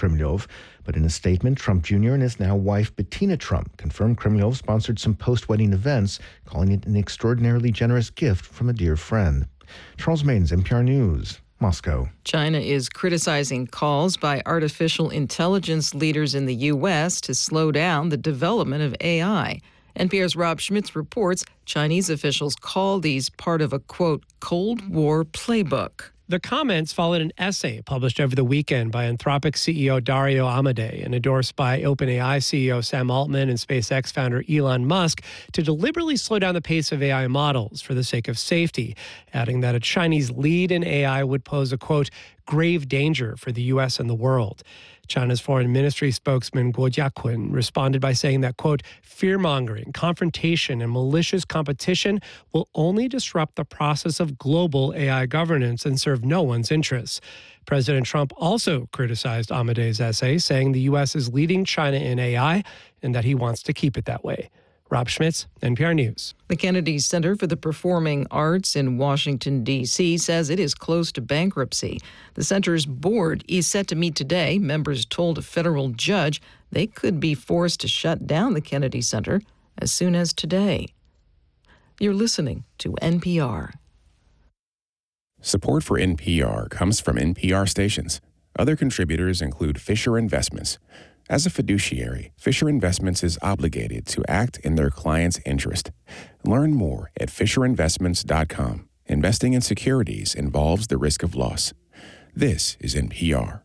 Kremlov. But in a statement, Trump Jr. and his now wife Bettina Trump confirmed Kremlov sponsored some post-wedding events, calling it an extraordinarily generous gift from a dear friend. Charles Maidens, NPR News, Moscow. China is criticizing calls by artificial intelligence leaders in the U.S. to slow down the development of AI. NPR's Rob Schmitz reports Chinese officials call these part of a, quote, Cold War playbook. The comments followed an essay published over the weekend by Anthropic CEO Dario Amodei and endorsed by OpenAI CEO Sam Altman and SpaceX founder Elon Musk to deliberately slow down the pace of AI models for the sake of safety, adding that a Chinese lead in AI would pose a, quote, grave danger for the U.S. and the world. China's foreign ministry spokesman Guo Jiakun responded by saying that, quote, fear-mongering, confrontation, and malicious competition will only disrupt the process of global AI governance and serve no one's interests. President Trump also criticized Amodei's essay, saying the U.S. is leading China in AI and that he wants to keep it that way. Rob Schmitz, NPR News. The Kennedy Center for the Performing Arts in Washington, D.C. says it is close to bankruptcy. The center's board is set to meet today. Members told a federal judge they could be forced to shut down the Kennedy Center as soon as today. You're listening to NPR. Support for NPR comes from NPR stations. Other contributors include Fisher Investments. As a fiduciary, Fisher Investments is obligated to act in their client's interest. Learn more at FisherInvestments.com. Investing in securities involves the risk of loss. This is NPR.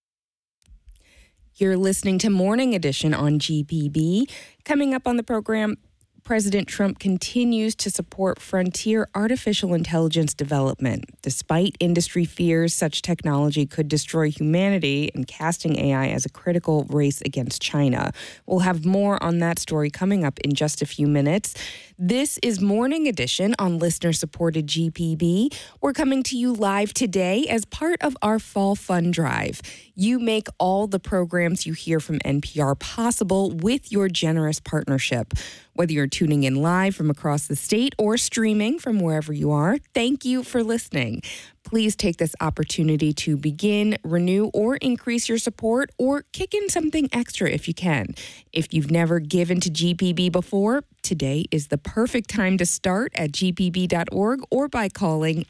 You're listening to Morning Edition on GPB. Coming up on the program, President Trump continues to support frontier artificial intelligence development, despite industry fears such technology could destroy humanity and casting AI as a critical race against China. We'll have more on that story coming up in just a few minutes. This is Morning Edition on listener-supported GPB. We're coming to you live today as part of our Fall Fund Drive. You make all the programs you hear from NPR possible with your generous partnership. Whether you're tuning in live from across the state or streaming from wherever you are, thank you for listening. Please take this opportunity to begin, renew, or increase your support, or kick in something extra if you can. If you've never given to GPB before, today is the perfect time to start at gpb.org or by calling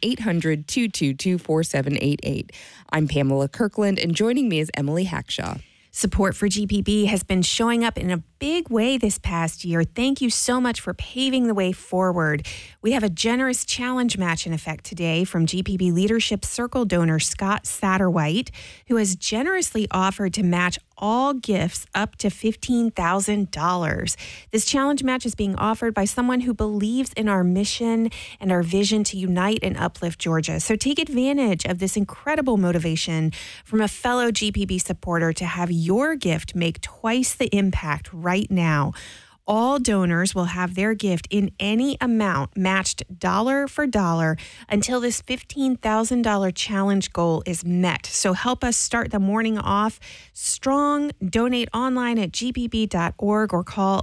800-222-4788. I'm Pamela Kirkland, and joining me is Emily Hackshaw. Support for GPB has been showing up in a big way this past year. Thank you so much for paving the way forward. We have a generous challenge match in effect today from GPB Leadership Circle donor Scott Satterwhite, who has generously offered to match all gifts up to $15,000. This challenge match is being offered by someone who believes in our mission and our vision to unite and uplift Georgia. So take advantage of this incredible motivation from a fellow GPB supporter to have your gift make twice the impact right now. All donors will have their gift in any amount matched dollar for dollar until this $15,000 challenge goal is met. So help us start the morning off strong. Donate online at gpb.org or call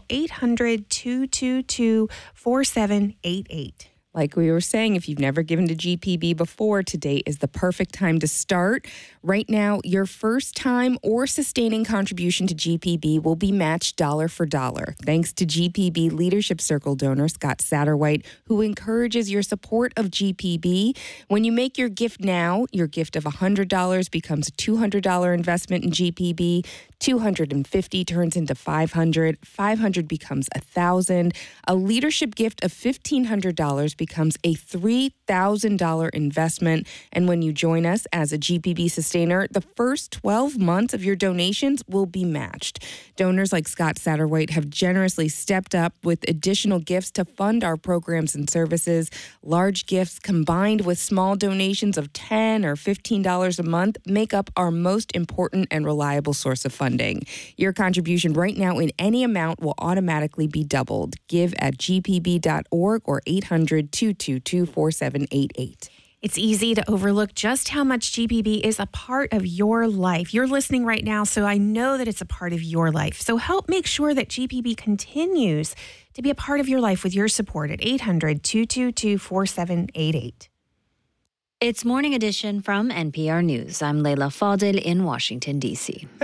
800-222-4788. Like we were saying, if you've never given to GPB before, today is the perfect time to start. Right now, your first time or sustaining contribution to GPB will be matched dollar for dollar, thanks to GPB Leadership Circle donor Scott Satterwhite, who encourages your support of GPB. When you make your gift now, your gift of $100 becomes a $200 investment in GPB. $250 turns into $500. $500 becomes $1,000. A leadership gift of $1,500 becomes a $3,000 investment. And when you join us as a GPB sustainer, the first 12 months of your donations will be matched. Donors like Scott Satterwhite have generously stepped up with additional gifts to fund our programs and services. Large gifts combined with small donations of $10 or $15 a month make up our most important and reliable source of funding. Your contribution right now in any amount will automatically be doubled. Give at gpb.org or 800-222-4788. It's easy to overlook just how much GPB is a part of your life. You're listening right now, so I know that it's a part of your life. So help make sure that GPB continues to be a part of your life with your support at 800-222-4788. It's Morning Edition from NPR News. I'm Leila Fadel in Washington, D.C.